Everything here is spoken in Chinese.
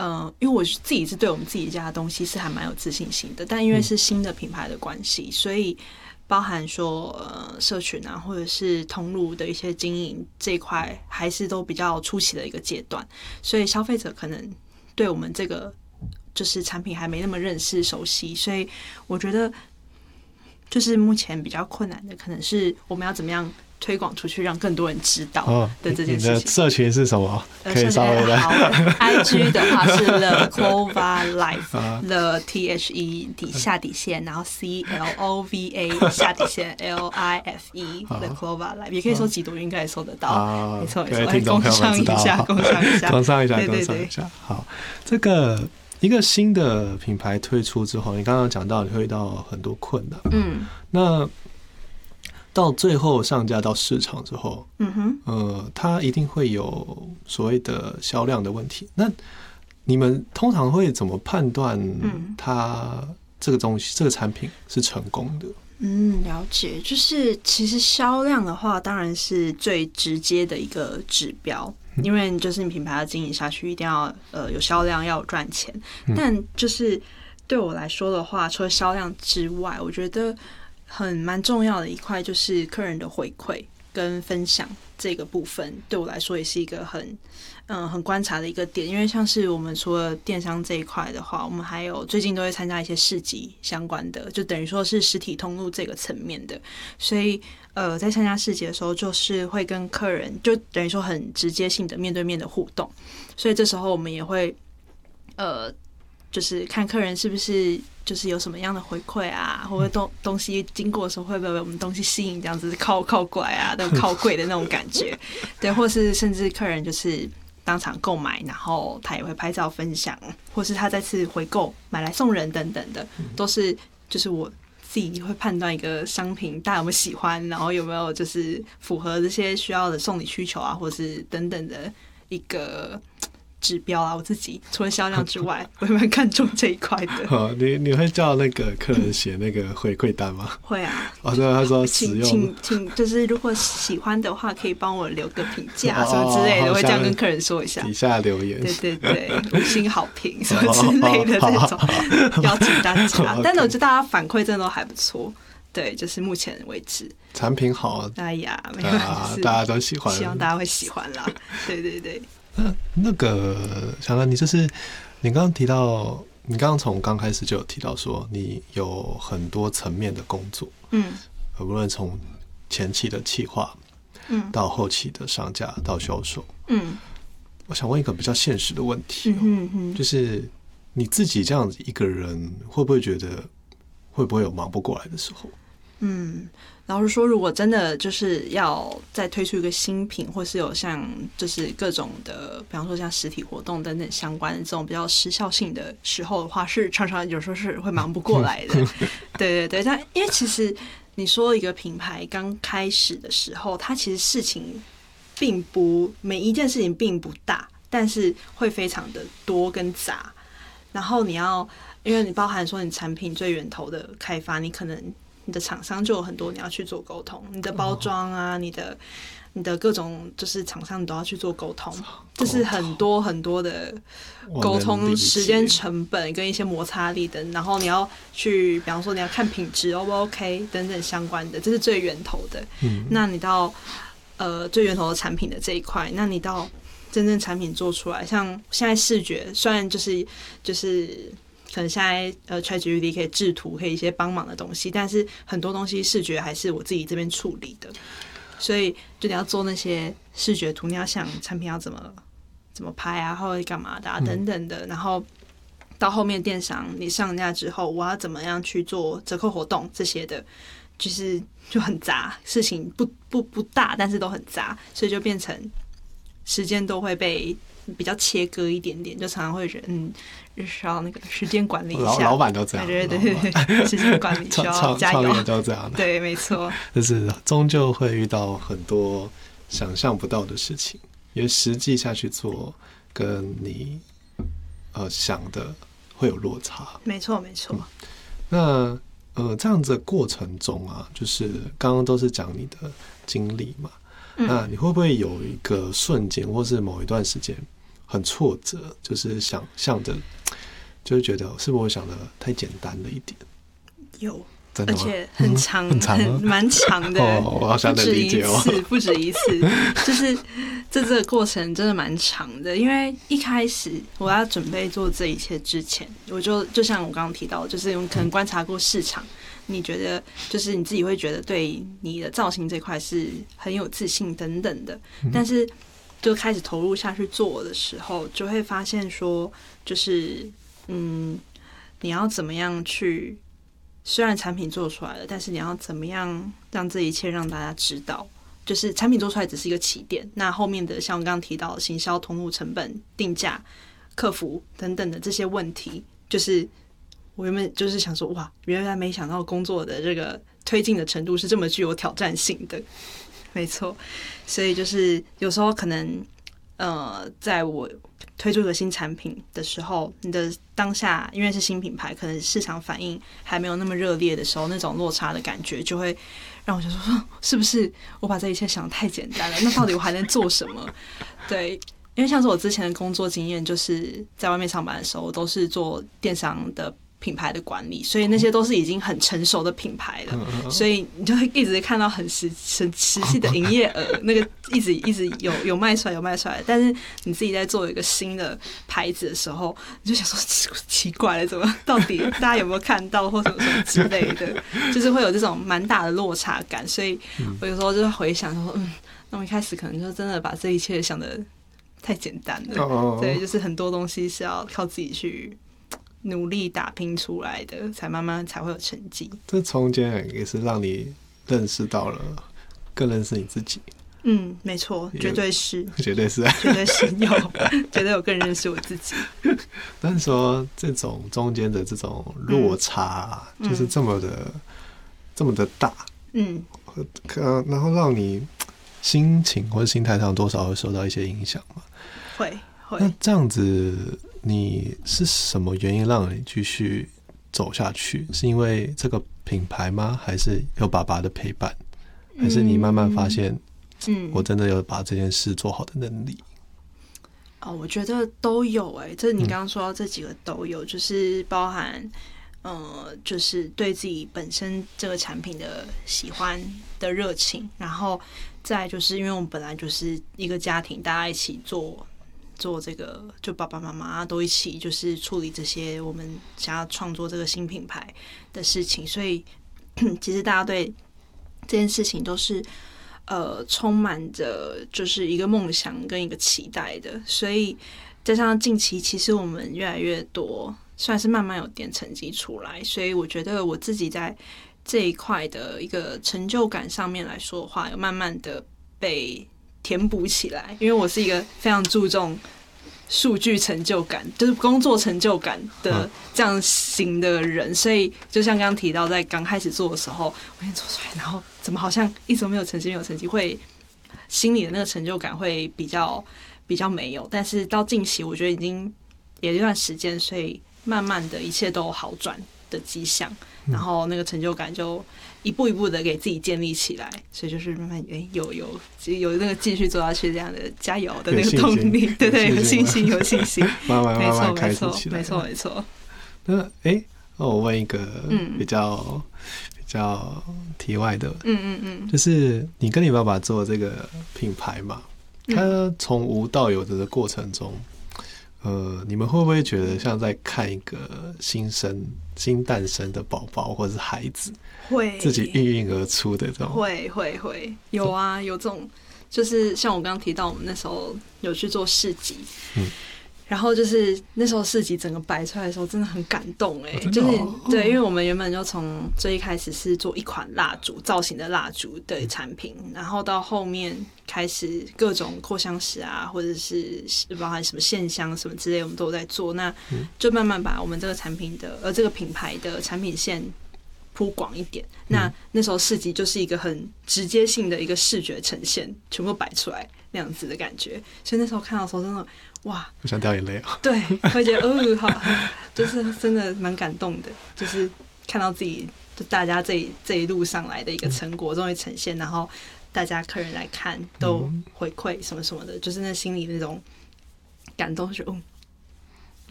因为我自己是对我们自己家的东西是还蛮有自信心的，但因为是新的品牌的关系，所以包含说社群啊，或者是通路的一些经营这一块，还是都比较初期的一个阶段，所以消费者可能对我们这个就是产品还没那么认识熟悉，所以我觉得就是目前比较困难的，可能是我们要怎么样推广出去，让更多人知道的这件事情。 你的社群是什么？可以稍微的。 IG 的话是 The Clova Life，The THE 底下底线，然后 CLOVA 下底线 LIFE The Clova Life， 也可以搜几朵云，应该也搜得到。没错没错，工商一下，工商一下， 对。好，这个一个新的品牌推出之后，你刚刚讲到你会遇到很多困难，那到最后上架到市场之后，它一定会有所谓的销量的问题。那你们通常会怎么判断它这个东西、这个产品是成功的？ 了解。就是其实销量的话，当然是最直接的一个指标。因为就是你品牌要经营下去，一定要有销量，要有赚钱。但就是对我来说的话，除了销量之外，我觉得蛮重要的一块就是客人的回馈跟分享这个部分，对我来说也是一个很观察的一个点。因为像是我们除了电商这一块的话，我们还有最近都会参加一些市集相关的，就等于说是实体通路这个层面的，所以在参加市集的时候，就是会跟客人就等于说很直接性的面对面的互动，所以这时候我们也会就是看客人是不是就是有什么样的回馈啊，或者东西经过的时候会不会被我们东西吸引，这样子靠过来啊，那种靠柜的那种感觉，对，或是甚至客人就是当场购买，然后他也会拍照分享，或是他再次回购买来送人等等的，都是就是我自己会判断一个商品大家有没有喜欢，然后有没有就是符合这些需要的送礼需求啊，或是等等的一个指标啊。我自己除了销量之外，我也蛮看重这一块的。 你会叫那个客人写那个回馈单吗？ 会啊。 对，他说使用请就是如果喜欢的话，可以帮我留个评价什么之类的，会这样跟客人说一下。 底下留言， 对，5星好评什么之类的这种，邀请大家。但是我觉得大家反馈真的都还不错。对，就是目前为止产品好， 哎呀，没关系， 大家都喜欢， 希望大家会喜欢啦。对。 那个小兰，你刚刚提到，你刚刚从刚开始就有提到说，你有很多层面的工作，无论从前期的企划，到后期的上架到销售，我想问一个比较现实的问题，就是你自己这样子一个人，会不会觉得会不会有忙不过来的时候？ 老实说，如果真的就是要再推出一个新品，或是有像就是各种的，比方说像实体活动等等相关的这种比较时效性的时候的话，是常常有时候是会忙不过来的。对，但因为其实你说一个品牌刚开始的时候，它其实事情每一件事情并不大，但是会非常的多跟杂。然后因为你包含说你产品最源头的开发，你可能你的厂商就有很多你要去做沟通，你的包装啊，你的各种就是厂商你都要去做沟通，这是很多很多的沟通时间成本跟一些摩擦力等，然后你要去比方说你要看品质 O 不 OK 等等相关的，这是最源头的。那你到最源头的产品的这一块，那你到真正产品做出来，像现在视觉虽然就是可能现在ChatGPT 可以制图，可以一些帮忙的东西，但是很多东西视觉还是我自己这边处理的，所以就你要做那些视觉图，你要想产品要怎么拍啊，或者干嘛的啊等等的，然后到后面电商你上架之后，我要怎么样去做折扣活动这些的，就很杂，事情不大，但是都很杂，所以就变成时间都会被比较切割一点点，就常常会觉得需要那个时间管理一下。 老板都这样， 对，时间管理需要加油。 创业都这样的， 对，没错。 就是终究会遇到很多想象不到的事情，因为实际下去做跟你想的会有落差。 没错。 那这样子的过程中啊，就是刚刚都是讲你的经历嘛，那你会不会有一个瞬间，或是某一段时间， 很挫折，就是想象着，就是觉得是不是我想的太简单了一点？ 有。 真的吗？ 而且很长， 很长吗？ 蛮长的， 我好像能理解哦。 不止一次，就是这个过程真的蛮长的。因为一开始我要准备做这一切之前，我就像我刚刚提到，就是可能观察过市场，你觉得就是你自己会觉得对你的造型这块是很有自信等等的，但是就开始投入下去做的时候，就会发现说，就是你要怎么样去。虽然产品做出来了，但是你要怎么样让这一切让大家知道？就是产品做出来只是一个起点，那后面的像我刚刚提到的行销、通路、成本、定价、客服等等的这些问题，就是我原本就是想说，哇，原来没想到工作的这个推进的程度是这么具有挑战性的。没错，所以就是有时候可能在我推出一个新产品的时候，你的当下因为是新品牌，可能市场反应还没有那么热烈的时候，那种落差的感觉就会让我想说，是不是我把这一切想得太简单了？那到底我还能做什么？对，因为像是我之前的工作经验，就是在外面上班的时候，我都是做电商的品牌的管理，所以那些都是已经很成熟的品牌了，所以你就会一直看到很实际的营业额，那个一直有卖出来，但是你自己在做一个新的牌子的时候，你就想说奇怪了，怎么到底大家有没有看到或什么什么之类的，就是会有这种蛮大的落差感，所以我有时候就会回想说，那我一开始可能就真的把这一切想得太简单了，对，就是很多东西是要靠自己去努力打拼出来的，才慢慢才会有成绩。 这中间也是让你认识到了，更认识你自己。 没错，绝对是， 绝对是， 绝对是绝对有更认识我自己。 但是说这种中间的这种落差，就是这么的大，然后让你心情或者心态上多少会受到一些影响嘛？ 会。 那这样子，你是什么原因让你继续走下去？是因为这个品牌吗？还是有爸爸的陪伴？还是你慢慢发现，我真的有把这件事做好的能力？ 我觉得都有这你刚刚说到这几个都有，就是包含就是对自己本身这个产品的喜欢的热情，然后再就是因为我们本来就是一个家庭，大家一起做这个，就爸爸妈妈都一起就是处理这些我们想要创作这个新品牌的事情，所以其实大家对这件事情都是充满着就是一个梦想跟一个期待的，所以加上近期其实我们越来越多，算是慢慢有点成绩出来，所以我觉得我自己在这一块的一个成就感上面来说的话，有慢慢的被填补起来，因为我是一个非常注重数据成就感，就是工作成就感的这样型的人，所以就像刚刚提到，在刚开始做的时候，我先做出来，然后怎么好像一直没有成绩，会心里的那个成就感会比较没有。但是到近期，我觉得已经有一段时间，所以慢慢的一切都有好转的迹象，然后那个成就感就一步一步的给自己建立起来，所以就是慢慢有那个继续做下去这样的加油的那个动力，对，有信心， 慢慢开始起来， 没错。 那我问一个比较题外的，就是你跟你爸爸做这个品牌嘛，他从无到有的过程中，你们会不会觉得像在看一个新诞生的宝宝或者是孩子， 会自己孕育而出的这种？ 会有啊，有这种，就是像我刚刚提到，我们那时候有去做市集，然后就是那时候市集整个摆出来的时候，真的很感动就是对，因为我们原本就从最一开始是做一款蜡烛造型的蜡烛的产品，然后到后面开始各种扩香石啊，或者是包含什么线香什么之类，我们都有在做，那就慢慢把我们这个产品的这个品牌的产品线铺广一点。那时候市集就是一个很直接性的一个视觉呈现，全部摆出来那样子的感觉，所以那时候看到的时候真的哇， 我想掉眼泪啊！ 对，会觉得好，就是真的蛮感动的，就是看到自己就大家这一路上来的一个成果终于呈现，然后大家客人来看都回馈什么什么的，就是那心里那种感动，就